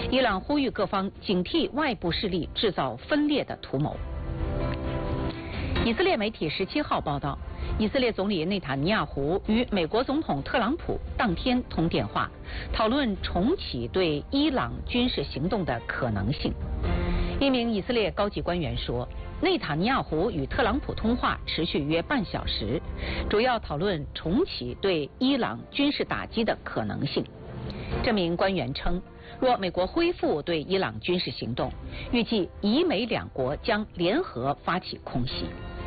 伊朗呼吁各方警惕外部势力制造分裂的图谋。以色列媒体17号报道，以色列总理内塔尼亚胡与美国总统特朗普当天通电话，讨论重启对伊朗军事行动的可能性。一名以色列高级官员说，内塔尼亚胡与特朗普通话持续约半小时，主要讨论重启对伊朗军事打击的可能性。这名官员称，若美国恢复对伊朗军事行动，预计以美两国将联合发起空袭。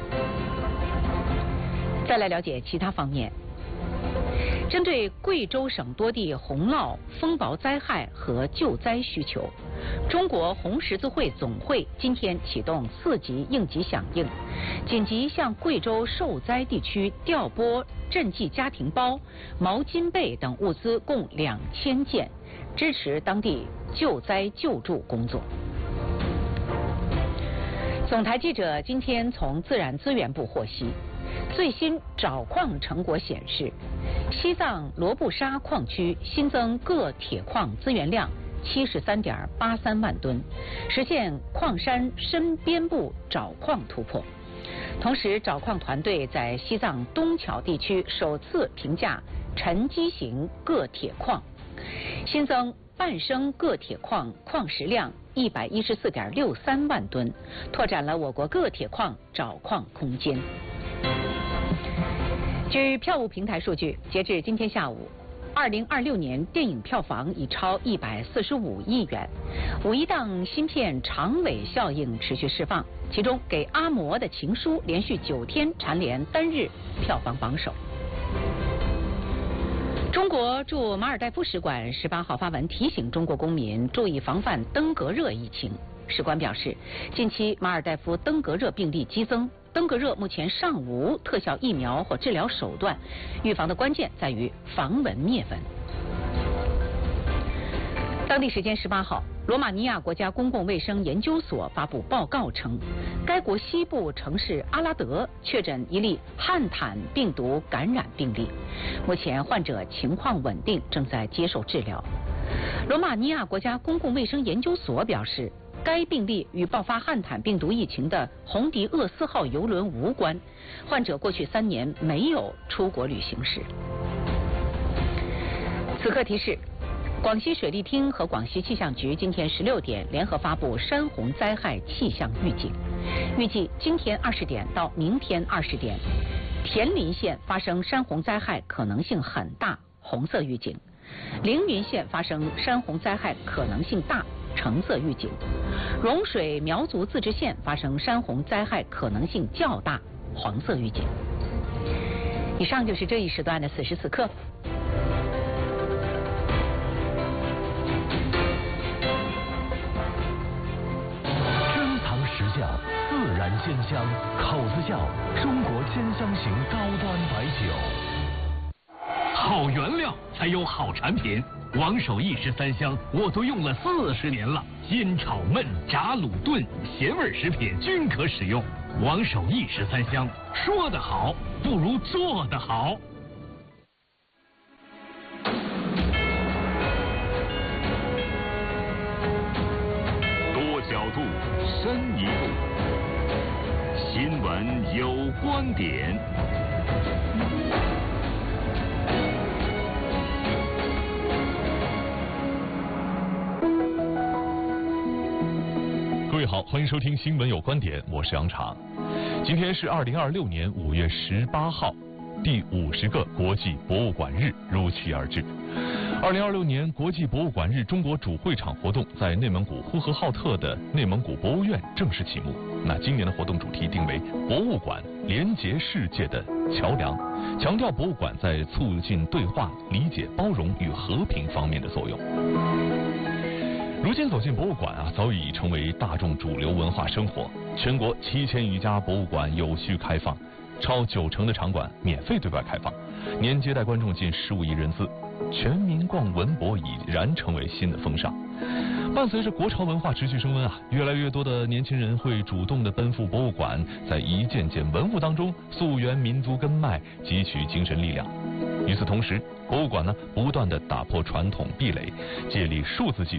再来了解其他方面。针对贵州省多地洪涝、风雹灾害和救灾需求，中国红十字会总会今天启动4级应急响应，紧急向贵州受灾地区调拨赈济家庭包、毛巾被等物资共2000件，支持当地救灾救助工作。总台记者今天从自然资源部获悉，最新找矿成果显示，西藏罗布沙矿区新增各铁矿资源量73.83万吨，实现矿山深边部找矿突破。同时，找矿团队在西藏东桥地区首次评价沉积型各铁矿，新增半升各铁矿矿石量114.63万吨，拓展了我国各铁矿找矿空间。据票务平台数据，截至今天下午，2026年电影票房已超145亿元。五一档新片长尾效应持续释放，其中给阿嬷的情书连续9天蝉联单日票房榜首。中国驻马尔代夫使馆18号发文提醒中国公民注意防范登革热疫情。使馆表示，近期马尔代夫登革热病例激增，登革热目前尚无特效疫苗或治疗手段，预防的关键在于防蚊灭蚊。当地时间18号，罗马尼亚国家公共卫生研究所发布报告称，该国西部城市阿拉德确诊一例汉坦病毒感染病例，目前患者情况稳定，正在接受治疗。罗马尼亚国家公共卫生研究所表示，该病例与爆发汉坦病毒疫情的红迪厄斯号邮轮无关，患者过去3年没有出国旅行史。此刻提示，广西水利厅和广西气象局今天16点联合发布山洪灾害气象预警，预计今天20点到明天20点，田林县发生山洪灾害可能性很大，红色预警；凌云县发生山洪灾害可能性大，橙色预警；蓉水苗族自治县发生山洪灾害可能性较大，黄色预警。以上就是这一时段的此时此刻。 自然鲜香，口子窖中国鲜香型高端白酒。好原料才有好产品，王守义13香我都用了40年了，煎炒焖炸卤炖咸味食品均可使用。王守义13香，说得好不如做得好。多角度，深一步。新闻有观点。各位好，欢迎收听新闻有观点，我是杨常。今天是2026年5月18号，第50个国际博物馆日如期而至。2026年国际博物馆日中国主会场活动在内蒙古呼和浩特的内蒙古博物院正式启幕。那今年的活动主题定为博物馆连结世界的桥梁，强调博物馆在促进对话、理解、包容与和平方面的作用。如今走进博物馆早已成为大众主流文化生活。全国7000余家博物馆有序开放，超90%的场馆免费对外开放，年接待观众近15亿人次。全民逛文博已然成为新的风尚。伴随着国潮文化持续升温越来越多的年轻人会主动的奔赴博物馆，在一件件文物当中溯源民族根脉，汲取精神力量。与此同时，博物馆不断的打破传统壁垒，借力数字技